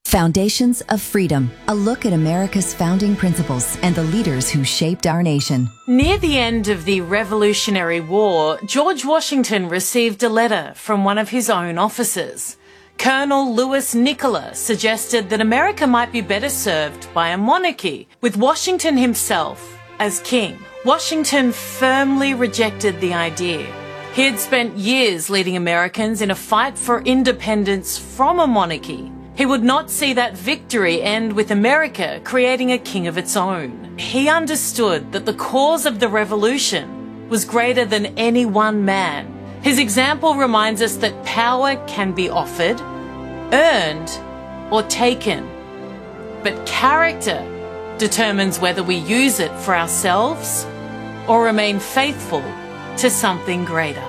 Foundations of Freedom, a look at America's founding principles and the leaders who shaped our nation. Near the end of the Revolutionary War, George Washington received a letter from one of his own officers. Colonel Louis Nicola suggested that America might be better served by a monarchy, with Washington himself as king. Washington firmly rejected the idea. He had spent years leading Americans in a fight for independence from a monarchy. He would not see that victory end with America creating a king of its own. He understood that the cause of the revolution was greater than any one man. His example reminds us that power can be offered, earned, or taken. But character determines whether we use it for ourselves or remain faithful to something greater.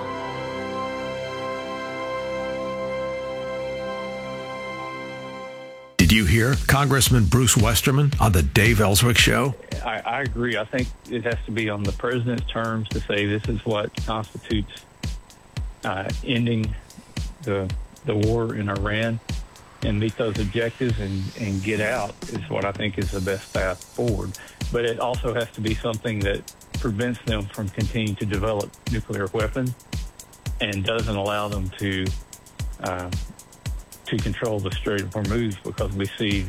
Did you hear Congressman Bruce Westerman on the Dave Ellswick Show? I agree. I think it has to be on the president's terms to say this is what constitutes ending the war in Iran and meet those objectives and get out is what I think is the best path forward. But it also has to be something that prevents them from continuing to develop nuclear weapons and doesn't allow them to control the Strait of Hormuz, because we see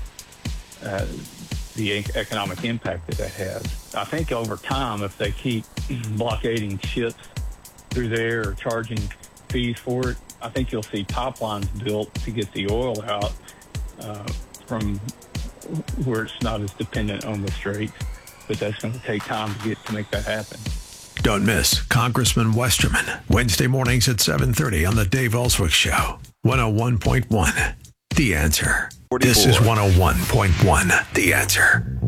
the economic impact that has. I think over time, if they keep blockading ships through there or charging fees for it, I think you'll see pipelines built to get the oil out from where it's not as dependent on the Straits. But that's going to take time to make that happen. Don't miss Congressman Westerman, Wednesday mornings at 7:30 on the Dave Ellswick Show. 101.1, The Answer. 44. This is 101.1, The Answer.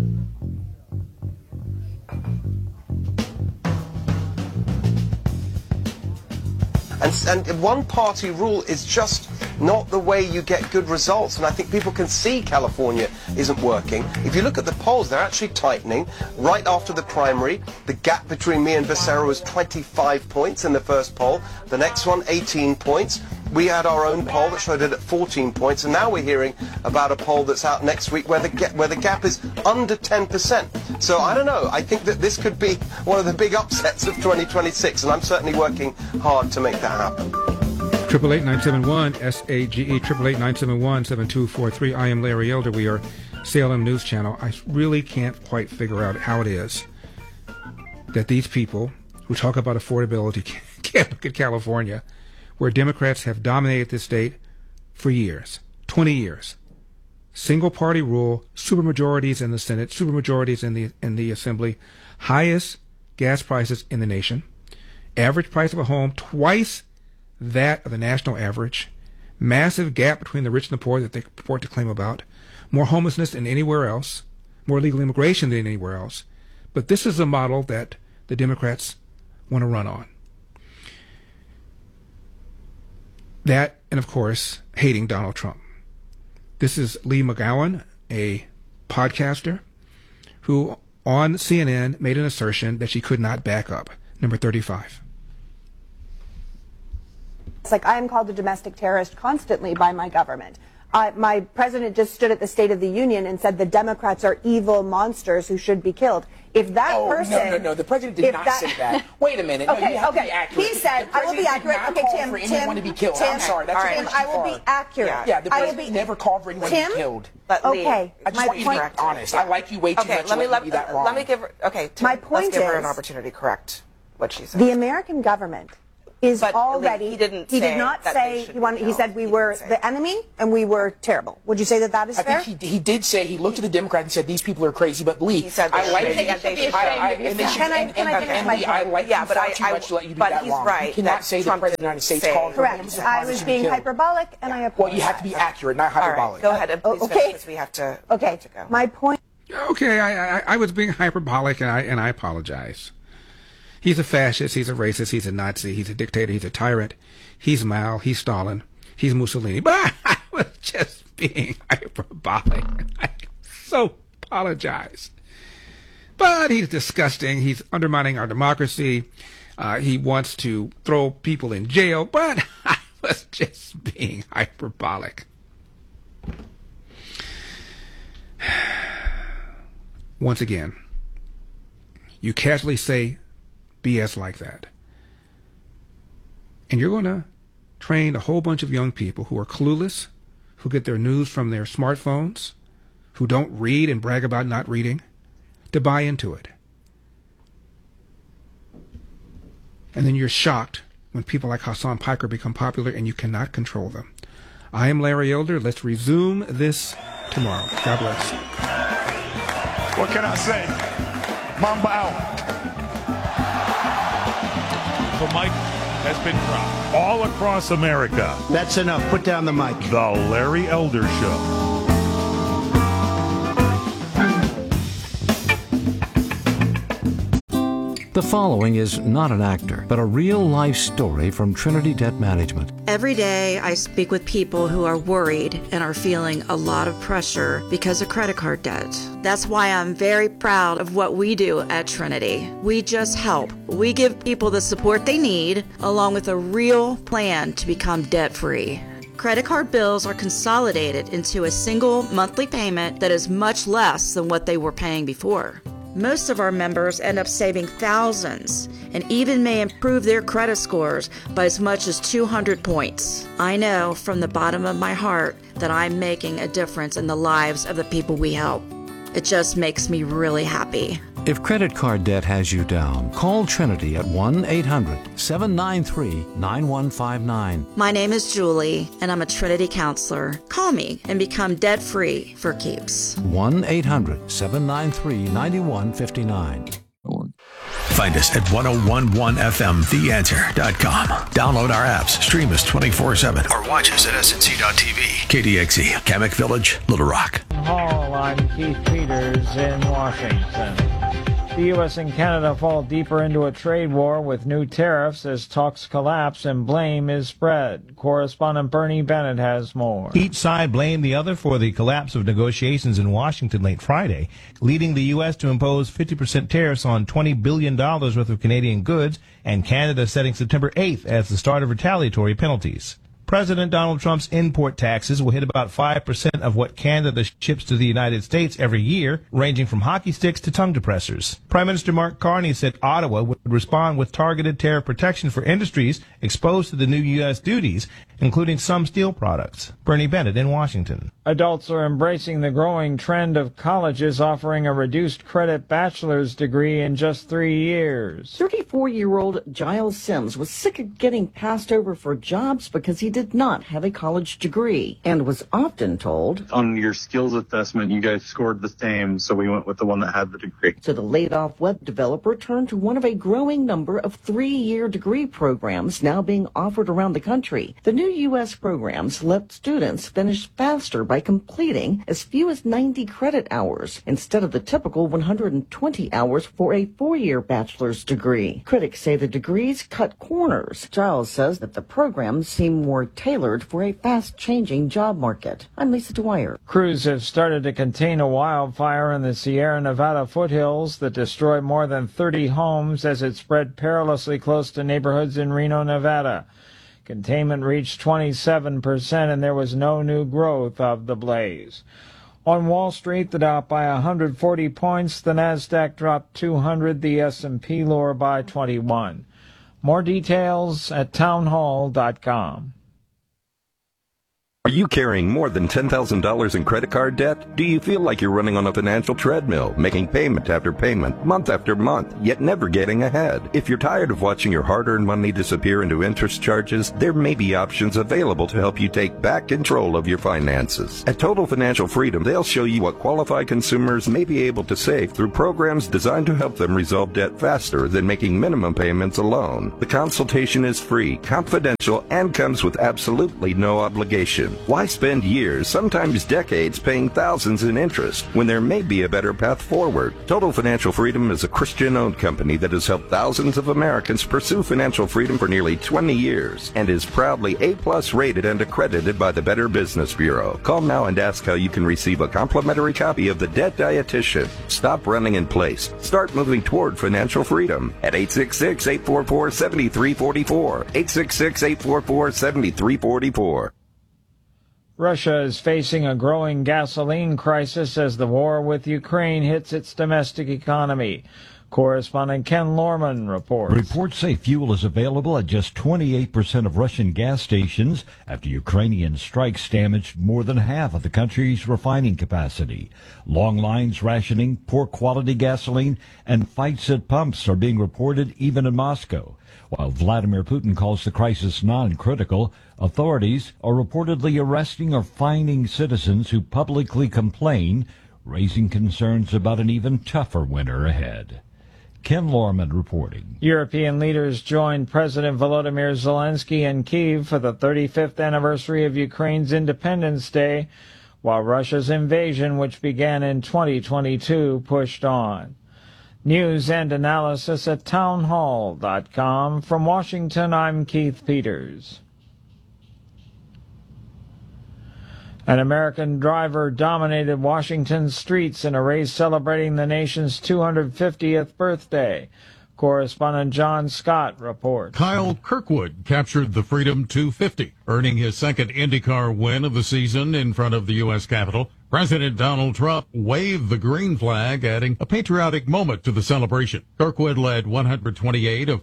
And one-party rule is just not the way you get good results. And I think people can see California isn't working. If you look at the polls, they're actually tightening. Right after the primary, the gap between me and Becerra was 25 points in the first poll. The next one, 18 points. We had our own poll that showed it at 14 points, and now we're hearing about a poll that's out next week where the gap is under 10%. So I don't know. I think that this could be one of the big upsets of 2026, and I'm certainly working hard to make that happen. 888-971-SAGE, 888-971-7243. I am Larry Elder. We are Salem News Channel. I really can't quite figure out how it is that these people who talk about affordability can't look at California, where Democrats have dominated this state for years, 20 years. Single-party rule, supermajorities in the Senate, supermajorities in the Assembly, highest gas prices in the nation, average price of a home twice that of the national average, massive gap between the rich and the poor that they purport to claim about, more homelessness than anywhere else, more illegal immigration than anywhere else. But this is a model that the Democrats want to run on. That, and of course, hating Donald Trump. This is Lee McGowan, a podcaster, who on CNN made an assertion that she could not back up. Number 35. It's like I am called a domestic terrorist constantly by my government. My president just stood at the State of the Union and said the Democrats are evil monsters who should be killed. If that person... No, the president did not say that. Wait a minute. Okay, you have to be accurate. He said, I will be accurate. Okay, Tim, for anyone to be killed. I'm sorry, that's Tim, I will be accurate. Yeah, the president never called for anyone to be killed. Okay, I just want you to be honest. I like you way too much to let me be that wrong. Let me give her... Okay, Tim, my point let's give her an opportunity to correct what she said. The American government is but already... He did not say... He said we were the enemy and we were terrible. Would you say that that is fair? I think he did say, he looked at the Democrats and said, these people are crazy. But Lee, I like you. I like you far too much to let you be that wrong. Right. You cannot say the President of the United States called for Correct. I was being hyperbolic and I apologize. Well, you have to be accurate, not hyperbolic. Go ahead and please finish because we have to go. My point... Okay, I was being hyperbolic and I apologize. He's a fascist, he's a racist, he's a Nazi, he's a dictator, he's a tyrant, he's Mao, he's Stalin, he's Mussolini. But I was just being hyperbolic. I so apologize. But he's disgusting, he's undermining our democracy, he wants to throw people in jail, but I was just being hyperbolic. once again, you casually say BS like that, and you're going to train a whole bunch of young people who are clueless, who get their news from their smartphones, who don't read and brag about not reading, to buy into it. And then you're shocked when people like Hassan Piker become popular and you cannot control them. I am Larry Elder. Let's resume this tomorrow. God bless. What can I say? Mamba out. The mic has been dropped all across America. That's enough. Put down the mic. The Larry Elder Show. The following is not an actor, but a real-life story from Trinity Debt Management. Every day I speak with people who are worried and are feeling a lot of pressure because of credit card debt. That's why I'm very proud of what we do at Trinity. We just help. We give people the support they need, along with a real plan to become debt-free. Credit card bills are consolidated into a single monthly payment that is much less than what they were paying before. Most of our members end up saving thousands and even may improve their credit scores by as much as 200 points. I know from the bottom of my heart that I'm making a difference in the lives of the people we help. It just makes me really happy. If credit card debt has you down, call Trinity at 1-800-793-9159. My name is Julie, and I'm a Trinity counselor. Call me and become debt-free for keeps. 1-800-793-9159. Find us at 1011fmtheanswer.com. Download our apps, stream us 24/7, or watch us at snc.tv. KDXE, Kamek Village, Little Rock. Hall, I'm Keith Peters in Washington. The U.S. and Canada fall deeper into a trade war with new tariffs as talks collapse and blame is spread. Correspondent Bernie Bennett has more. Each side blamed the other for the collapse of negotiations in Washington late Friday, leading the U.S. to impose 50% tariffs on $20 billion worth of Canadian goods, and Canada setting September 8th as the start of retaliatory penalties. President Donald Trump's import taxes will hit about 5% of what Canada ships to the United States every year, ranging from hockey sticks to tongue depressors. Prime Minister Mark Carney said Ottawa would respond with targeted tariff protection for industries exposed to the new U.S. duties, including some steel products. Bernie Bennett in Washington. Adults are embracing the growing trend of colleges offering a reduced credit bachelor's degree in just 3 years. 34-year-old Giles Sims was sick of getting passed over for jobs because he did not have a college degree and was often told, on your skills assessment, you guys scored the same, so we went with the one that had the degree. So the laid-off web developer turned to one of a growing number of 3-year degree programs now being offered around the country. The new U.S. programs let students finish faster by completing as few as 90 credit hours instead of the typical 120 hours for a 4-year bachelor's degree. Critics say the degrees cut corners. Giles says that the programs seem more tailored for a fast-changing job market. I'm Lisa Dwyer. Crews have started to contain a wildfire in the Sierra Nevada foothills that destroyed more than 30 homes as it spread perilously close to neighborhoods in Reno, Nevada. Containment reached 27%, and there was no new growth of the blaze. On Wall Street, the Dow by 140 points, the Nasdaq dropped 200, the S&P lower by 21. More details at townhall.com. Are you carrying more than $10,000 in credit card debt? Do you feel like you're running on a financial treadmill, making payment after payment, month after month, yet never getting ahead? If you're tired of watching your hard-earned money disappear into interest charges, there may be options available to help you take back control of your finances. At Total Financial Freedom, they'll show you what qualified consumers may be able to save through programs designed to help them resolve debt faster than making minimum payments alone. The consultation is free, confidential, and comes with absolutely no obligation. Why spend years, sometimes decades, paying thousands in interest when there may be a better path forward? Total Financial Freedom is a Christian-owned company that has helped thousands of Americans pursue financial freedom for nearly 20 years and is proudly A+ rated and accredited by the Better Business Bureau. Call now and ask how you can receive a complimentary copy of The Debt Dietitian. Stop running in place. Start moving toward financial freedom at 866-844-7344. 866-844-7344. Russia is facing a growing gasoline crisis as the war with Ukraine hits its domestic economy. Correspondent Ken Lorman reports. Reports say fuel is available at just 28% of Russian gas stations after Ukrainian strikes damaged more than half of the country's refining capacity. Long lines, rationing, poor quality gasoline, and fights at pumps are being reported even in Moscow. While Vladimir Putin calls the crisis non-critical, authorities are reportedly arresting or fining citizens who publicly complain, raising concerns about an even tougher winter ahead. Ken Lorman reporting. European leaders joined President Volodymyr Zelensky in Kyiv for the 35th anniversary of Ukraine's Independence Day, while Russia's invasion, which began in 2022, pushed on. News and analysis at townhall.com. From Washington, I'm Keith Peters. An American driver dominated Washington's streets in a race celebrating the nation's 250th birthday. Correspondent John Scott reports. Kyle Kirkwood captured the Freedom 250, earning his second IndyCar win of the season in front of the U.S. Capitol. President Donald Trump waved the green flag, adding a patriotic moment to the celebration. Kirkwood led 128 of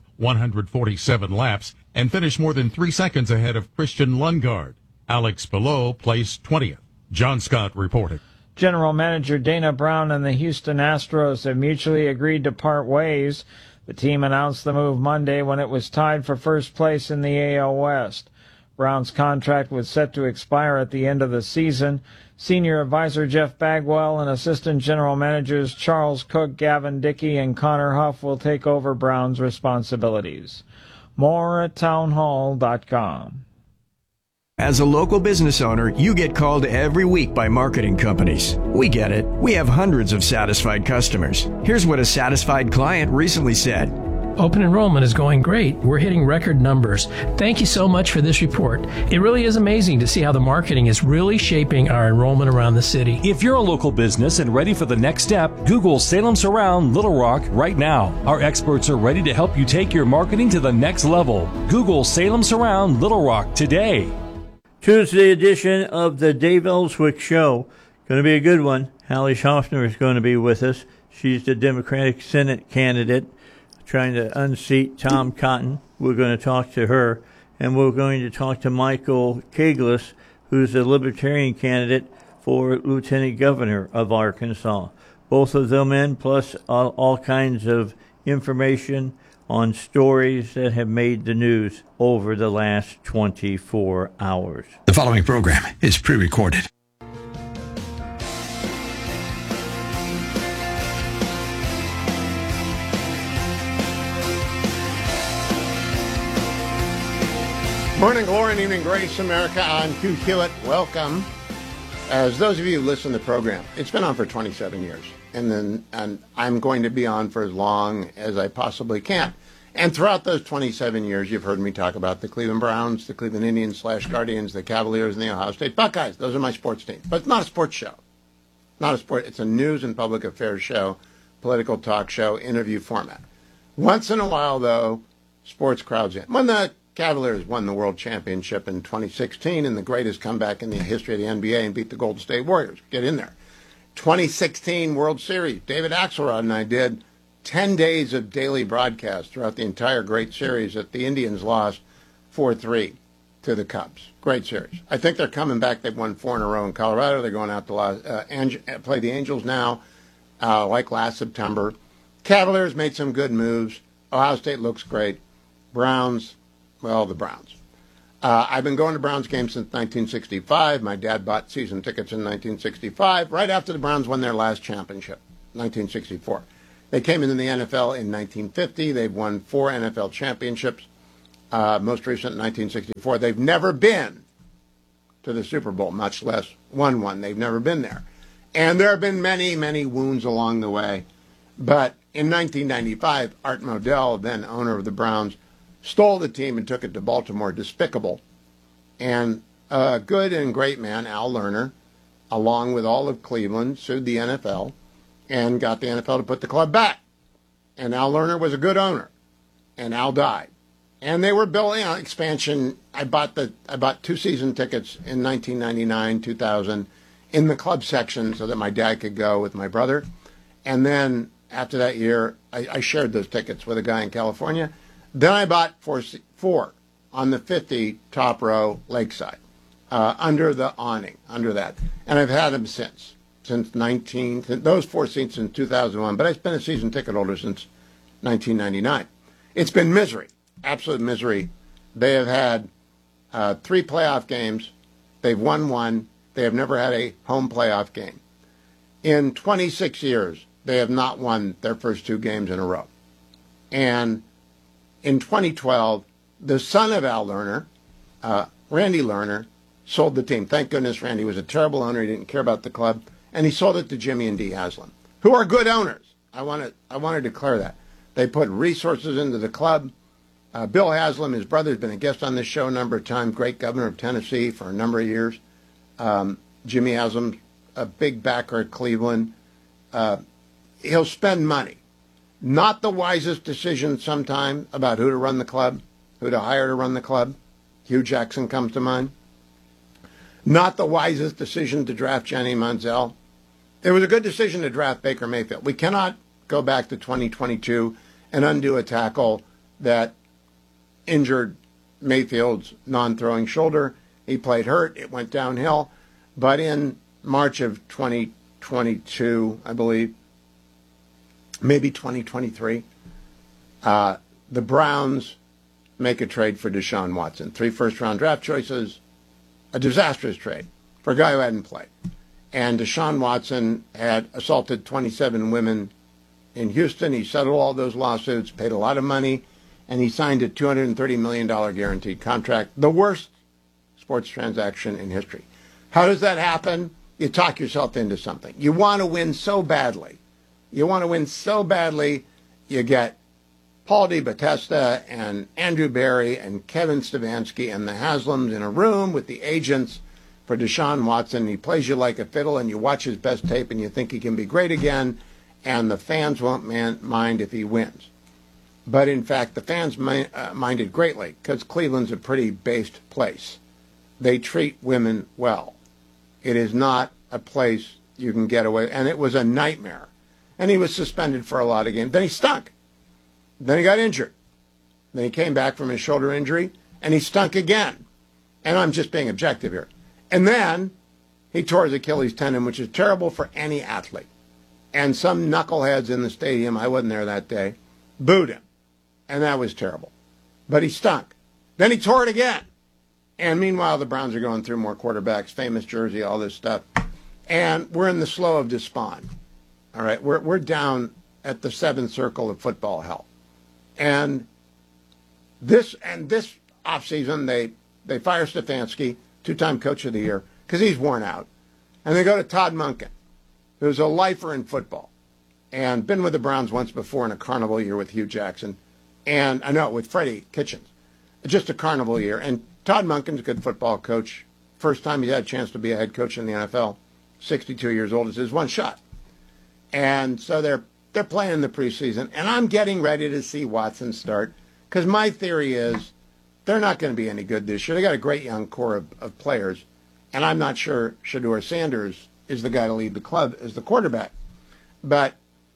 147 laps and finished more than 3 seconds ahead of Christian Lundgaard. Alex Below placed 20th. John Scott reported. General Manager Dana Brown and the Houston Astros have mutually agreed to part ways. The team announced the move Monday when it was tied for first place in the AL West. Brown's contract was set to expire at the end of the season. Senior advisor Jeff Bagwell and assistant general managers Charles Cook, Gavin Dickey, and Connor Huff will take over Brown's responsibilities. More at townhall.com. As a local business owner, you get called every week by marketing companies. We get it. We have hundreds of satisfied customers. Here's what a satisfied client recently said. Open enrollment is going great. We're hitting record numbers. Thank you so much for this report. It really is amazing to see how the marketing is really shaping our enrollment around the city. If you're a local business and ready for the next step, Google Salem Surround Little Rock right now. Our experts are ready to help you take your marketing to the next level. Google Salem Surround Little Rock today. Tuesday edition of the Dave Ellswick Show. Going to be a good one. Hallie Schaffner is going to be with us. She's the Democratic Senate candidate trying to unseat Tom Cotton. We're going to talk to her. And we're going to talk to Michael Kaglis, who's the Libertarian candidate for Lieutenant Governor of Arkansas. Both of them in, plus all kinds of information on stories that have made the news over the last 24 hours. The following program is pre-recorded. Morning glory and evening grace, America. I'm Hugh Hewitt. Welcome. As those of you who listen to the program, it's been on for 27 years. And I'm going to be on for as long as I possibly can. And throughout those 27 years, you've heard me talk about the Cleveland Browns, the Cleveland Indians / Guardians, the Cavaliers, and the Ohio State Buckeyes. Those are my sports teams. But it's not a sports show. Not a sport. It's a news and public affairs show, political talk show, interview format. Once in a while, though, sports crowds in. When the Cavaliers won the World Championship in 2016 in the greatest comeback in the history of the NBA and beat the Golden State Warriors. Get in there. 2016 World Series. David Axelrod and I did 10 days of daily broadcast throughout the entire great series that the Indians lost 4-3 to the Cubs. Great series. I think they're coming back. They've won 4 in a row in Colorado. They're going out to play the Angels now, like last September. Cavaliers made some good moves. Ohio State looks great. Browns, well, the Browns. I've been going to Browns games since 1965. My dad bought season tickets in 1965, right after the Browns won their last championship, 1964. They came into the NFL in 1950. They've won 4 NFL championships, most recent in 1964. They've never been to the Super Bowl, much less won one. They've never been there. And there have been many, many wounds along the way. But in 1995, Art Modell, then owner of the Browns, stole the team and took it to Baltimore. Despicable. And a good and great man, Al Lerner, along with all of Cleveland, sued the NFL and got the NFL to put the club back. And Al Lerner was a good owner. And Al died. And they were building expansion. I bought 2 season tickets in 1999, 2000 in the club section so that my dad could go with my brother. And then after that year, I shared those tickets with a guy in California. Then I bought four on the 50 top row lakeside, under the awning, under that. And I've had them since those 4 seats since 2001. But I've been a season ticket holder since 1999. It's been misery, absolute misery. They have had 3 playoff games. They've won 1. They have never had a home playoff game. In 26 years, they have not won their first 2 games in a row. And in 2012, the son of Al Lerner, Randy Lerner, sold the team. Thank goodness Randy was a terrible owner. He didn't care about the club. And he sold it to Jimmy and Dee Haslam, who are good owners. I want to declare that. They put resources into the club. Bill Haslam, his brother, has been a guest on this show a number of times, great governor of Tennessee for a number of years. Jimmy Haslam, a big backer at Cleveland. He'll spend money. Not the wisest decision sometime about who to run the club, who to hire to run the club. Hugh Jackson comes to mind. Not the wisest decision to draft Johnny Manziel. It was a good decision to draft Baker Mayfield. We cannot go back to 2022 and undo a tackle that injured Mayfield's non-throwing shoulder. He played hurt. It went downhill. But in March of 2022, I believe, maybe 2023, the Browns make a trade for Deshaun Watson. 3 first-round draft choices, a disastrous trade for a guy who hadn't played. And Deshaun Watson had assaulted 27 women in Houston. He settled all those lawsuits, paid a lot of money, and he signed a $230 million guaranteed contract, the worst sports transaction in history. How does that happen? You talk yourself into something. You want to win so badly. You get Paul DeBattista and Andrew Berry and Kevin Stefanski and the Haslams in a room with the agents for Deshaun Watson. He plays you like a fiddle, and you watch his best tape, and you think he can be great again, and the fans won't mind if he wins. But in fact, the fans minded greatly because Cleveland's a pretty based place. They treat women well. It is not a place you can get away, and it was a nightmare. And he was suspended for a lot of games. Then he stunk. Then he got injured. Then he came back from his shoulder injury, and he stunk again. And I'm just being objective here. And then he tore his Achilles tendon, which is terrible for any athlete. And some knuckleheads in the stadium, I wasn't there that day, booed him. And that was terrible. But he stunk. Then he tore it again. And meanwhile, the Browns are going through more quarterbacks, famous jersey, all this stuff. And we're in the slough of despond. All right, we're down at the 7th circle of football hell. And this offseason, they fire Stefanski, 2-time coach of the year, because he's worn out. And they go to Todd Monken, who's a lifer in football and been with the Browns once before in a carnival year with Hugh Jackson. And I know, with Freddie Kitchens. Just a carnival year. And Todd Monken's a good football coach. First time he's had a chance to be a head coach in the NFL. 62 years old. It's his one shot. And so they're playing the preseason. And I'm getting ready to see Watson start because my theory is they're not going to be any good this year. They got a great young core of players. And I'm not sure Shedeur Sanders is the guy to lead the club as the quarterback. But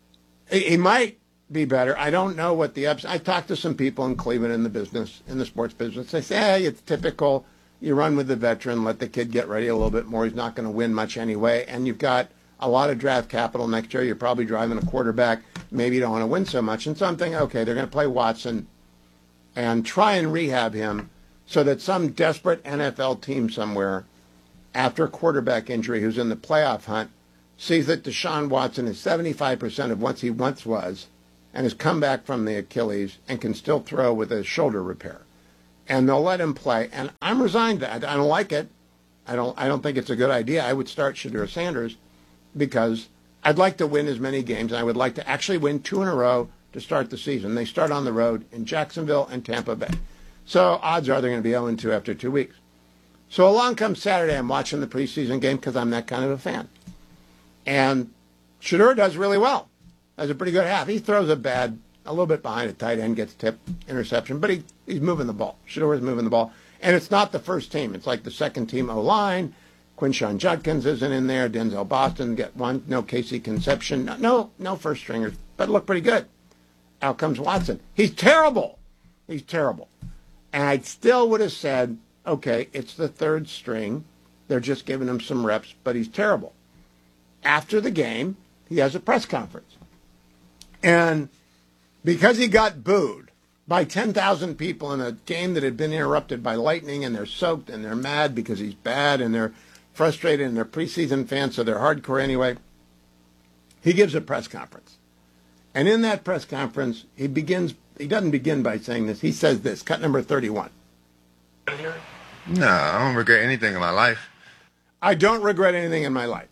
he might be better. I don't know what the ups. I talked to some people in Cleveland in the sports business. They say, hey, it's typical. You run with the veteran, let the kid get ready a little bit more. He's not going to win much anyway. And you've got a lot of draft capital next year. You're probably driving a quarterback. Maybe you don't want to win so much. And so I'm thinking, okay, they're going to play Watson and try and rehab him so that some desperate NFL team somewhere after a quarterback injury who's in the playoff hunt sees that Deshaun Watson is 75% of what he once was and has come back from the Achilles and can still throw with a shoulder repair. And they'll let him play. And I'm resigned to that. I don't like it. I don't think it's a good idea. I would start Shedeur Sanders because I'd like to win as many games, and I would like to actually win 2 in a row to start the season. They start on the road in Jacksonville and Tampa Bay. So odds are they're going to be 0-2 after 2 weeks. So along comes Saturday. I'm watching the preseason game because I'm that kind of a fan. And Shedeur does really well. Has a pretty good half. He throws a bad a little bit behind a tight end, gets tipped, interception, but he's moving the ball. Shadour's moving the ball. And it's not the first team. It's like the second team O-line. Quinshon Judkins isn't in there. Denzel Boston get one. No Casey Conception. No first stringers, but look pretty good. Out comes Watson. He's terrible. He's terrible. And I still would have said, okay, it's the third string. They're just giving him some reps, but he's terrible. After the game, he has a press conference. And because he got booed by 10,000 people in a game that had been interrupted by lightning, and they're soaked and they're mad because he's bad and they're frustrated and they're preseason fans, so they're hardcore anyway, he gives a press conference. And in that press conference, he doesn't begin by saying this. He says this, cut number 31. No, I don't regret anything in my life. I don't regret anything in my life.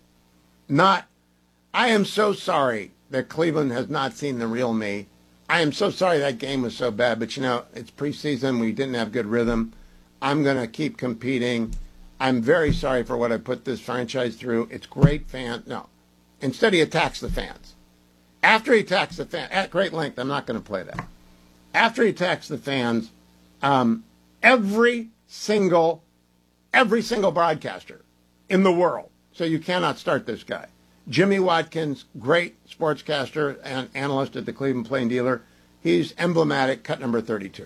I am so sorry that Cleveland has not seen the real me. I am so sorry that game was so bad, but it's preseason. We didn't have good rhythm. I'm going to keep competing. I'm very sorry for what I put this franchise through. It's great Instead he attacks the fans. After he attacks the fans, at great length, I'm not going to play that. After he attacks the fans, every single broadcaster in the world, so you cannot start this guy. Jimmy Watkins, great sportscaster and analyst at the Cleveland Plain Dealer. He's emblematic, cut number 32.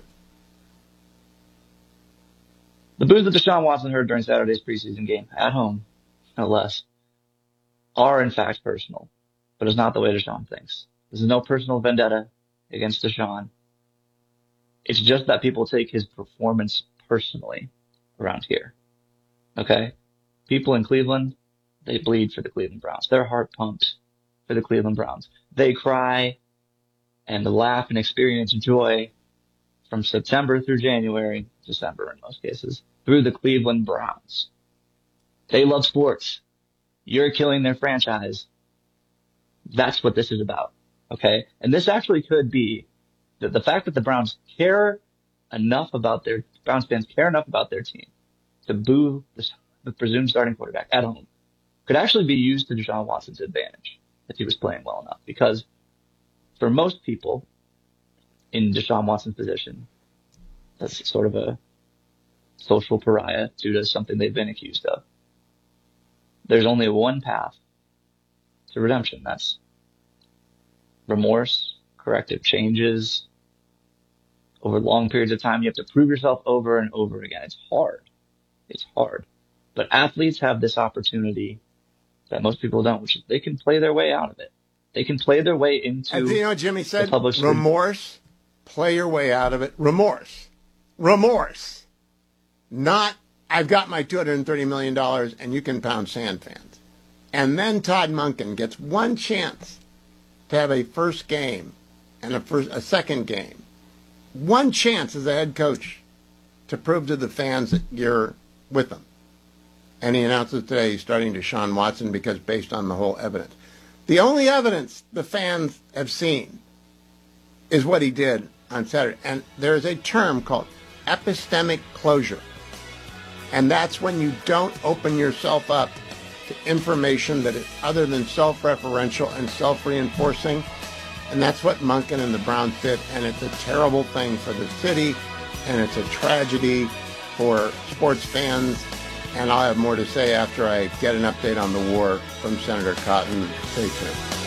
The boos that Deshaun Watson heard during Saturday's preseason game, at home, no less, are in fact personal, but it's not the way Deshaun thinks. This is no personal vendetta against Deshaun. It's just that people take his performance personally around here. Okay? People in Cleveland, they bleed for the Cleveland Browns. Their heart pumps for the Cleveland Browns. They cry and laugh and experience joy from September through January, December in most cases, through the Cleveland Browns. They love sports. You're killing their franchise. That's what this is about. Okay? And this actually could be the fact that the Browns fans care enough about their team to boo the presumed starting quarterback at home could actually be used to Deshaun Watson's advantage if he was playing well enough. Because for most people in Deshaun Watson's position, that's sort of a social pariah due to something they've been accused of. There's only one path to redemption. That's remorse, corrective changes. Over long periods of time, you have to prove yourself over and over again. It's hard. It's hard. But athletes have this opportunity that most people don't, which is they can play their way out of it. They can play their way into. And you know what Jimmy said? Remorse. Play your way out of it. Remorse. Not, I've got my $230 million and you can pound sand, fans. And then Todd Monken gets one chance to have a first game and a second game. One chance as a head coach to prove to the fans that you're with them. And he announces today he's starting Deshaun Watson because based on the whole evidence. The only evidence the fans have seen is what he did on Saturday. And there is a term called epistemic closure. And that's when you don't open yourself up to information that is other than self-referential and self-reinforcing. And that's what Monken and the Browns did. And it's a terrible thing for the city. And it's a tragedy for sports fans. And I'll have more to say after I get an update on the war from Senator Cotton. Stay tuned.